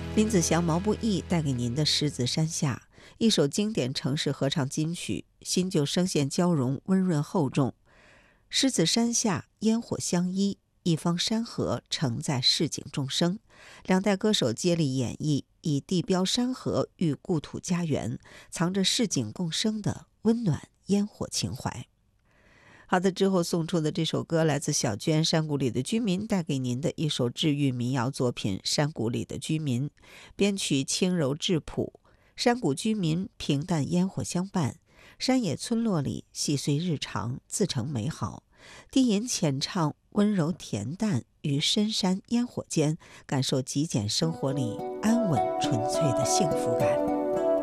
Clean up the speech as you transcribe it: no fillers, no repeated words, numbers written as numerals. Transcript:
林子祥、毛不易带给您的《狮子山下》，一首经典城市合唱金曲，新旧声线交融，温润厚重。狮子山下，烟火相依，一方山河承载市井众生。两代歌手接力演绎，以地标山河与故土家园，藏着市井共生的温暖烟火情怀。好的，之后送出的这首歌来自小娟，山谷里的居民带给您的一首治愈民谣作品《山谷里的居民》，编曲轻柔质朴，山谷居民平淡烟火相伴，山野村落里细碎日常自成美好，低吟浅唱温柔恬淡于深山烟火间，感受极简生活里安稳纯粹的幸福感。